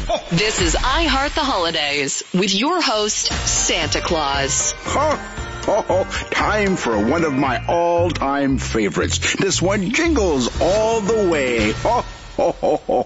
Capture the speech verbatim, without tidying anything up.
This is I Heart the Holidays with your host, Santa Claus. Ho, ho, ho. Time for one of my all-time favorites. This one jingles all the way. Ho, ho, ho, ho.